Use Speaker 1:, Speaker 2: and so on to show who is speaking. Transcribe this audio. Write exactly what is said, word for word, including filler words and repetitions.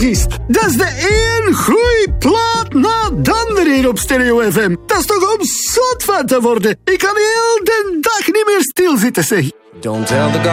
Speaker 1: artiest. Dat is de één groeiplaat na de andere hier op Stereo F M. Dat is toch om zot van te worden. Ik kan heel de dag niet meer stilzitten, zeg.
Speaker 2: Don't tell the